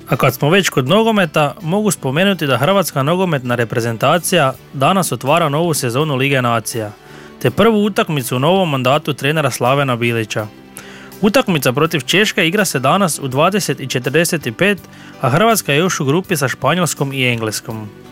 A kad smo već kod nogometa, mogu spomenuti da hrvatska nogometna reprezentacija danas otvara novu sezonu Lige nacija, te prvu utakmicu u novom mandatu trenera Slavena Bilića. Utakmica protiv Češke igra se danas u 20:45, a Hrvatska je još u grupi sa Španjolskom i Engleskom.